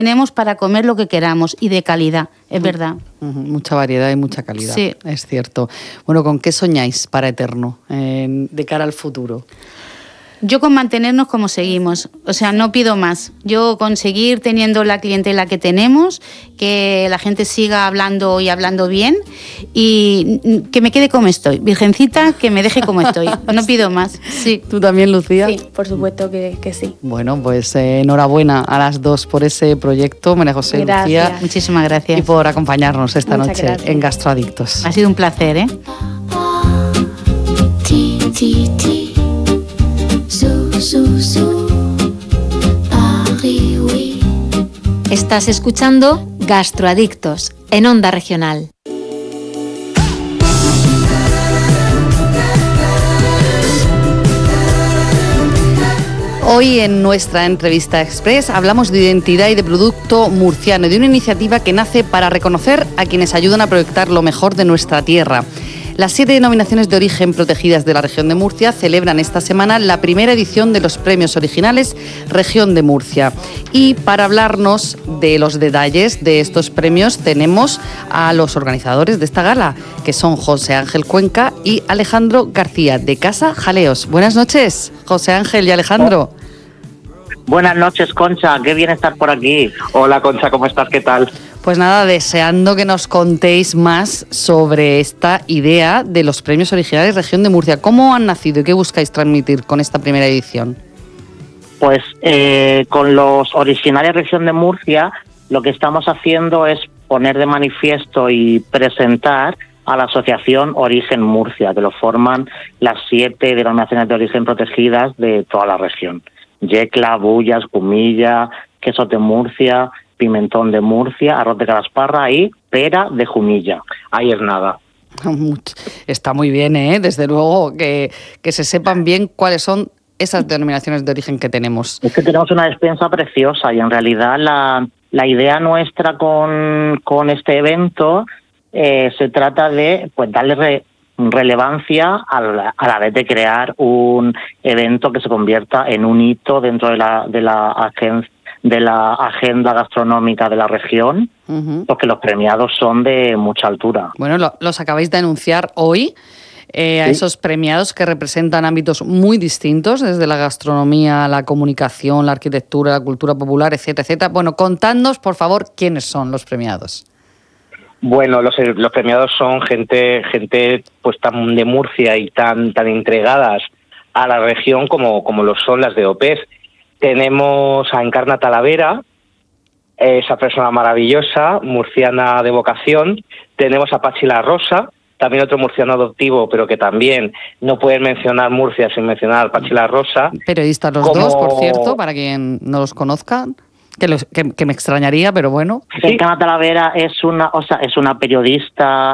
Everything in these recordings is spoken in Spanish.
tenemos para comer lo que queramos y de calidad, es verdad. Mucha variedad y mucha calidad, sí. Es cierto. Bueno, ¿con qué soñáis para Eterno de cara al futuro? Yo con mantenernos como seguimos, o sea, no pido más. Yo con seguir teniendo la clientela que tenemos, que la gente siga hablando y hablando bien y que me quede como estoy. Virgencita, que me deje como estoy. No pido más, sí. ¿Tú también, Lucía? Sí, por supuesto que sí. Bueno, pues enhorabuena a las dos por ese proyecto, María José, Gracias. Lucía. Muchísimas gracias. Y por acompañarnos esta Muchas noche gracias. en Gastroadictos. Ha sido un placer, ¿eh? Estás escuchando Gastroadictos en Onda Regional. Hoy en nuestra entrevista express hablamos de identidad y de producto murciano, de una iniciativa que nace para reconocer a quienes ayudan a proyectar lo mejor de nuestra tierra. Las 7 denominaciones de origen protegidas de la región de Murcia celebran esta semana la primera edición de los premios originales Región de Murcia. Y para hablarnos de los detalles de estos premios tenemos a los organizadores de esta gala, que son José Ángel Cuenca y Alejandro García, de Casa Jaleos. Buenas noches, José Ángel y Alejandro. Buenas noches, Concha, qué bien estar por aquí. Hola, Concha, ¿cómo estás? ¿Qué tal? Pues nada, deseando que nos contéis más sobre esta idea de los premios originales Región de Murcia. ¿Cómo han nacido y qué buscáis transmitir con esta primera edición? Pues con los originales Región de Murcia, lo que estamos haciendo es poner de manifiesto y presentar a la asociación Origen Murcia, que lo forman las 7 denominaciones de origen protegidas de toda la región. Yecla, Bullas, Cumilla, Quesos de Murcia, Pimentón de Murcia, Arroz de Calasparra y Pera de Jumilla. Ahí es nada. Está muy bien, desde luego, que se sepan bien cuáles son esas denominaciones de origen que tenemos. Es que tenemos una despensa preciosa y en realidad la idea nuestra con este evento se trata de pues darle relevancia a la vez de crear un evento que se convierta en un hito dentro de la agenda gastronómica de la región, porque los premiados son de mucha altura. Bueno, los acabáis de anunciar hoy, a esos premiados que representan ámbitos muy distintos, desde la gastronomía, la comunicación, la arquitectura, la cultura popular, etcétera, etcétera. Bueno, contadnos, por favor, quiénes son los premiados. Bueno, los premiados son gente pues tan de Murcia y tan entregadas a la región como lo son las de OPES. Tenemos a Encarna Talavera, esa persona maravillosa, murciana de vocación. Tenemos a Pachi La Rosa, también otro murciano adoptivo, pero que también no pueden mencionar Murcia sin mencionar a Pachi La Rosa. Periodistas los dos, por cierto, para quien no los conozca. Que me extrañaría, pero bueno. Sí. Encarna Talavera es una periodista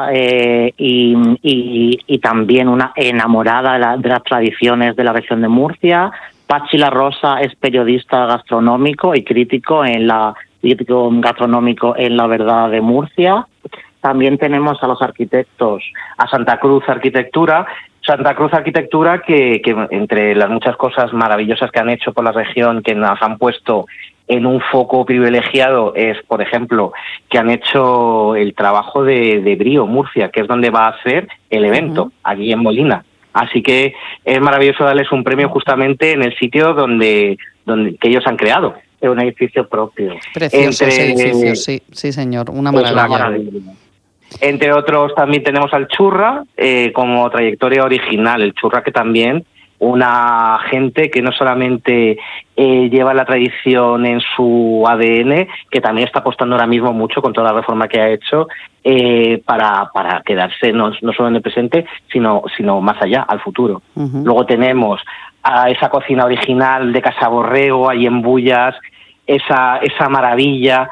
y también una enamorada de las tradiciones de la región de Murcia. Pachi La Rosa es periodista gastronómico y crítico gastronómico en La Verdad de Murcia. También tenemos a los arquitectos, a Santa Cruz Arquitectura. Santa Cruz Arquitectura, que entre las muchas cosas maravillosas que han hecho por la región, que nos han puesto en un foco privilegiado, es, por ejemplo, que han hecho el trabajo de Brío, Murcia, que es donde va a ser el evento, aquí en Molina. Así que es maravilloso darles un premio justamente en el sitio donde que ellos han creado. Es un edificio propio. Precioso ese edificio, sí señor, una maravilla. Entre otros también tenemos al Churra como trayectoria original. El Churra, que también una gente que no solamente lleva la tradición en su ADN, que también está apostando ahora mismo mucho con toda la reforma que ha hecho para quedarse no solo en el presente, sino más allá, al futuro. Luego tenemos a esa cocina original de Casa Borrego, ahí en Bullas, esa maravilla.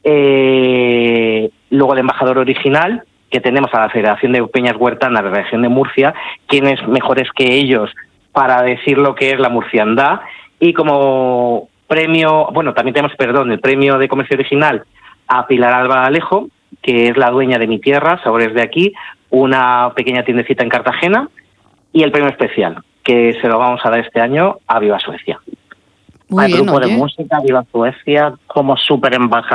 Luego el embajador original, que tenemos a la Federación de Peñas Huertanas de la región de Murcia, quienes mejores que ellos para decir lo que es la murciandad. Y como premio, también tenemos, el premio de comercio original a Pilar Alba Alejo, que es la dueña de Mi Tierra, Sabores de Aquí, una pequeña tiendecita en Cartagena, y el premio especial, que se lo vamos a dar este año a Viva Suecia. Muy al bien, grupo oye. de música Viva Suecia como súper embajador